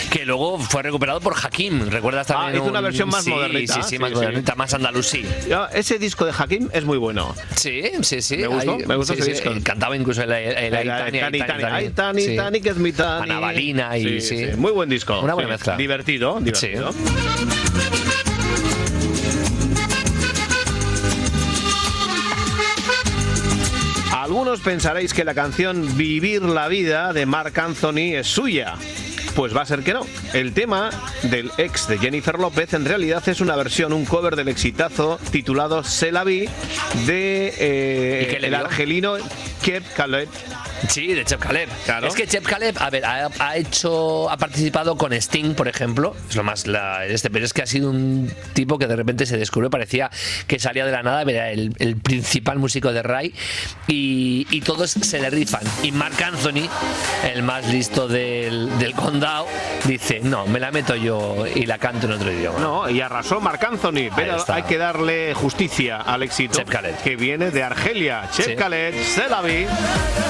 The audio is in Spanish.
que luego fue recuperado por Hakim. ¿Recuerdas también? Hizo una versión más modernita. Sí, más modernita, más andalusí. Ese disco de Hakim es muy bueno. Sí. Me gustó ese disco. Cantaba incluso el Tani, que es mi Tani. Ana Balina y muy buen disco. Una buena mezcla. Divertido. Sí. Algunos pensaréis que la canción Vivir la vida de Marc Anthony es suya. Pues va a ser que no. El tema del ex de Jennifer López en realidad es una versión, un cover del exitazo titulado C'est la vie de el argelino Cheb Khaled. Sí, de Cheb Khaled. Claro. Es que Cheb Khaled, a ver, ha participado con Sting, por ejemplo. Es lo más pero es que ha sido un tipo que de repente se descubrió, parecía que salía de la nada, era el principal músico de Rai y todos se le rifan. Y Marc Anthony, el más listo del condado, dice, no, me la meto yo y la canto en otro idioma. No, y arrasó Marc Anthony, pero hay que darle justicia al éxito Cheb Khaled, que viene de Argelia. Cheb Khaled, C'est la vie.